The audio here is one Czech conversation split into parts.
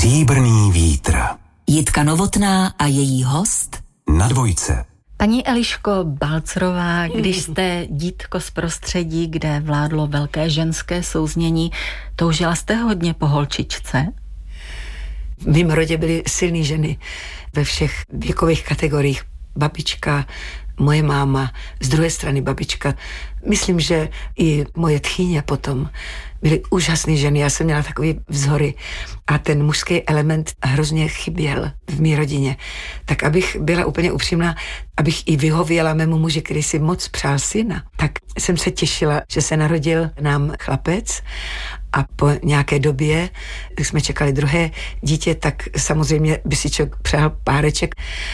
Stříbrný vítr. Jitka Novotná a její host Na Dvojce. Paní Eliško Balcarová, když jste dítko z prostředí, kde vládlo velké ženské souznění, toužila jste hodně po holčičce? V mém rodě byly silné ženy ve všech věkových kategoriích. Babička, moje máma, z druhé strany babička. Myslím, že i moje tchýně potom byly úžasné ženy. Já jsem měla takový vzory a ten mužský element hrozně chyběl v mé rodině. Tak abych byla úplně upřímná, abych i vyhověla mému muži, který si moc přál syna, tak jsem se těšila, že se narodil nám chlapec a po nějaké době, když jsme čekali druhé dítě, tak samozřejmě by si člověk přál páreček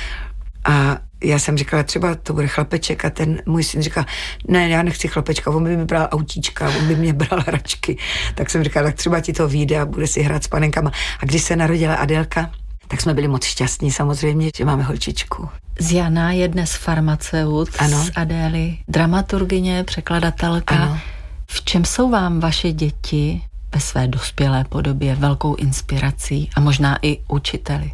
a já jsem říkala, třeba to bude chlapeček a ten můj syn říkal, ne, já nechci chlapečka, on by mi bral autíčka, on by mě bral hračky. Tak jsem říkala, tak třeba ti to vyjde a bude si hrát s panenkama. A když se narodila Adélka, tak jsme byli moc šťastní samozřejmě, že máme holčičku. Jana je dnes farmaceut, ano. Z Adély dramaturgyně, překladatelka. Ano. V čem jsou vám vaše děti ve své dospělé podobě velkou inspirací a možná i učiteli?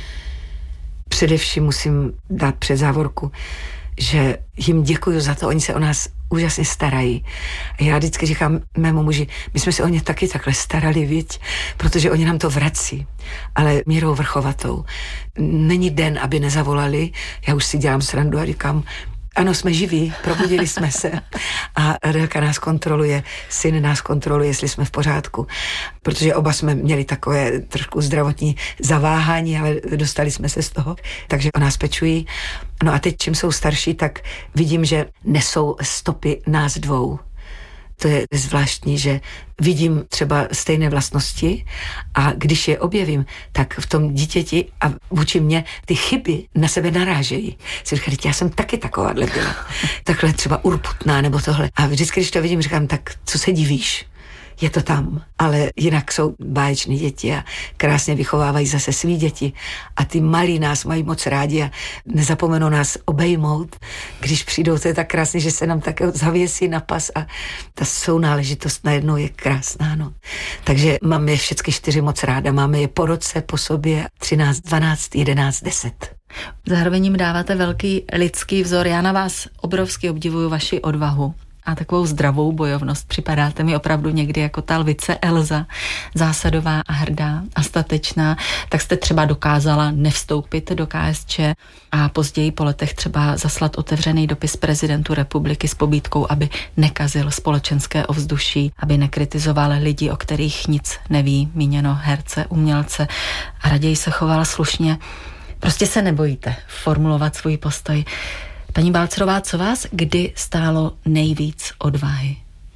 Především musím dát před závorku, že jim děkuju za to, oni se o nás úžasně starají. A já vždycky říkám mému muži, my jsme se o ně taky takhle starali, viď? Protože oni nám to vrací, ale mírou vrchovatou. Není den, aby nezavolali, já už si dělám srandu a říkám, ano, jsme živí, probudili jsme se a Adélka nás kontroluje, syn nás kontroluje, jestli jsme v pořádku, protože oba jsme měli takové trošku zdravotní zaváhání, ale dostali jsme se z toho, takže o nás pečují. No a teď, čím jsou starší, tak vidím, že nesou stopy nás dvou. To je zvláštní, že vidím třeba stejné vlastnosti a když je objevím, tak v tom dítěti a vůči mně ty chyby na sebe narážejí. Si říkám, já jsem taky takováhle byla. Takhle třeba urputná nebo tohle. A vždycky, když to vidím, říkám, tak co se divíš? Je to tam, ale jinak jsou báječné děti a krásně vychovávají zase svý děti a ty malí nás mají moc rádi a nezapomenou nás obejmout. Když přijdou, to je tak krásně, že se nám také zavěsí na pas a ta sounáležitost najednou je krásná. No. Takže máme je všechny 4 moc ráda, máme je po roce, po sobě 13, 12, 11, 10. Zároveň jim dáváte velký lidský vzor. Já na vás obrovsky obdivuju vaši odvahu a takovou zdravou bojovnost. Připadáte mi opravdu někdy jako ta lvice Elza, zásadová a hrdá a statečná. Tak jste třeba dokázala nevstoupit do KSČ a později po letech třeba zaslat otevřený dopis prezidentu republiky s pobídkou, aby nekazil společenské ovzduší, aby nekritizoval lidi, o kterých nic neví, míněno herce, umělce, a raději se choval slušně. Prostě se nebojíte formulovat svůj postoj. Paní Balcarová, co vás kdy stálo nejvíc odvahy?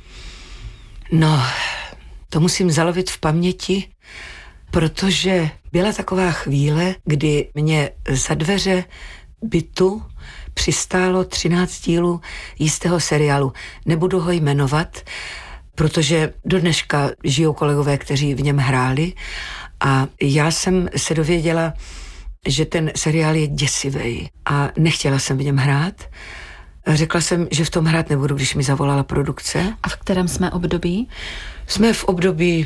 No, to musím zalovit v paměti, protože byla taková chvíle, kdy mě za dveře bytu přistálo 13 dílů jistého seriálu. Nebudu ho jmenovat, protože do dneška žijou kolegové, kteří v něm hráli a já jsem se dověděla, že ten seriál je děsivý a nechtěla jsem v něm hrát. Řekla jsem, že v tom hrát nebudu, když mi zavolala produkce. A v kterém jsme období? Jsme v období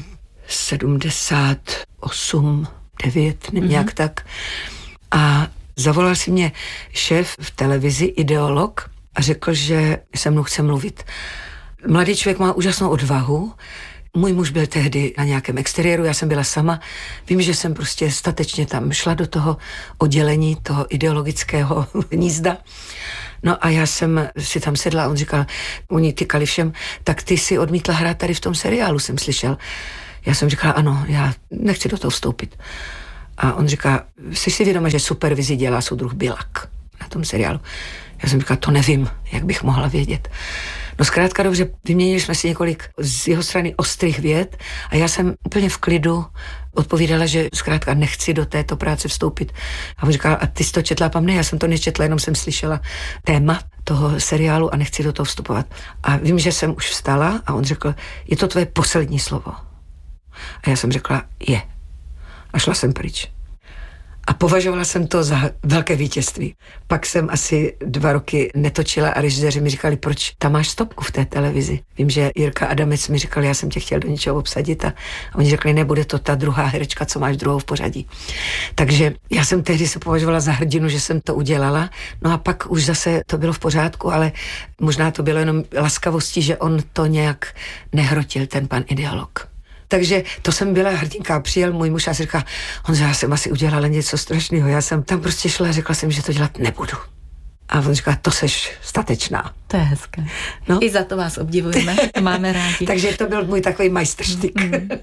78, 9, nějak tak. A zavolal si mě šéf v televizi, ideolog, a řekl, že se mnou chce mluvit. Mladý člověk má úžasnou odvahu. Můj muž byl tehdy na nějakém exteriéru, já jsem byla sama. Vím, že jsem prostě statečně tam šla do toho oddělení, toho ideologického hnízda. No a já jsem si tam sedla a on říkal, oni tykali všem, tak ty si odmítla hrát tady v tom seriálu, jsem slyšel. Já jsem říkala, ano, já nechci do toho vstoupit. A on říká, jsi si vědoma, že supervizi dělá soudruh Bilak na tom seriálu. Já jsem říkala, to nevím, jak bych mohla vědět. No zkrátka dobře, vyměnili jsme si několik z jeho strany ostrých vět a já jsem úplně v klidu odpovídala, že zkrátka nechci do této práce vstoupit. A on říkal, a ty jsi to četla? Pam, ne, já jsem to nečetla, jenom jsem slyšela téma toho seriálu a nechci do toho vstupovat. A vím, že jsem už vstala a on řekl, je to tvoje poslední slovo? A já jsem řekla, je. A šla jsem pryč. A považovala jsem to za velké vítězství. Pak jsem asi 2 roky netočila a režiséři mi říkali, proč tam máš stopku v té televizi. Vím, že Jirka Adamec mi říkal, já jsem tě chtěl do něčeho obsadit a oni řekli, nebude to ta druhá herečka, co máš druhou v pořadí. Takže já jsem tehdy se považovala za hrdinu, že jsem to udělala. No a pak už zase to bylo v pořádku, ale možná to bylo jenom laskavostí, že on to nějak nehrotil, ten pan ideolog. Takže to jsem byla hrdinka. Přijel můj muž a říká, Honzo, já jsem asi udělala něco strašného. Já jsem tam prostě šla a řekla jsem, že to dělat nebudu. A on říká, to seš statečná. To je hezké. No? I za to vás obdivujeme, to máme rádi. Takže to byl můj takový majstrštyk.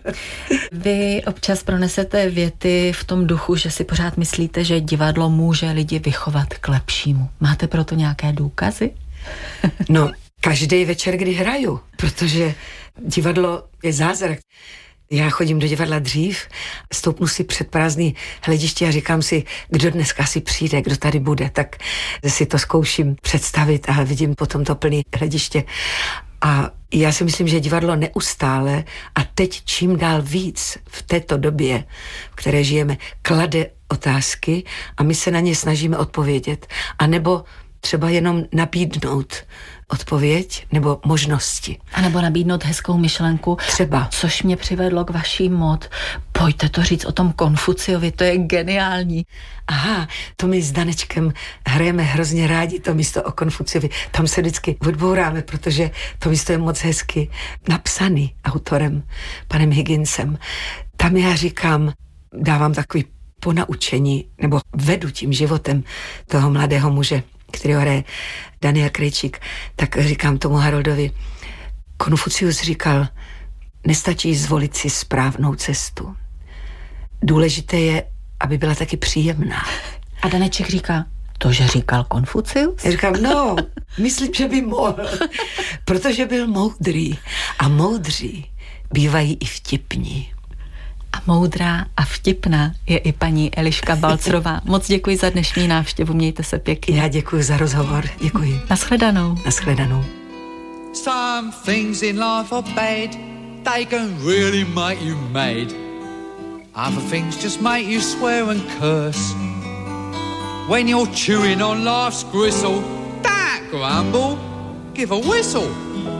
Vy občas pronesete věty v tom duchu, že si pořád myslíte, že divadlo může lidi vychovat k lepšímu. Máte proto nějaké důkazy? No, každý večer, kdy hraju, protože divadlo je zázrak. Já chodím do divadla dřív, stoupnu si před prázdný hlediště a říkám si, kdo dneska si přijde, kdo tady bude, tak si to zkouším představit a vidím potom to plné hlediště. A já si myslím, že divadlo neustále a teď čím dál víc v této době, v které žijeme, klade otázky a my se na ně snažíme odpovědět. A nebo třeba jenom nabídnout odpověď nebo možnosti. A nebo nabídnout hezkou myšlenku. Třeba. Což mě přivedlo k vaší mod. Pojďte to říct o tom Konfuciovi, to je geniální. Aha, to my s Danečkem hrajeme hrozně rádi, to místo o Konfuciovi. Tam se vždycky odbouráme, protože to místo je moc hezky napsaný autorem, panem Higginsem. Tam já říkám, dávám takový ponaučení, nebo vedu tím životem toho mladého muže, kterého hraje Daniel Krejčík, tak říkám tomu Haroldovi, Konfucius říkal, nestačí zvolit si správnou cestu. Důležité je, aby byla taky příjemná. A Daneček říká, to, že říkal Konfucius? Já říkám, no, myslím, že by mohl, protože byl moudrý. A moudří bývají i vtipní. A moudrá a vtipná je i paní Eliška Balcrová. Moc děkuji za dnešní návštěvu, mějte se pěkně. Já děkuji za rozhovor, děkuji. Nashledanou. Nashledanou. Some things in life are bad, they can really make you mad. Other things just make you swear and curse. When you're chewing on life's gristle, don't grumble, give a whistle.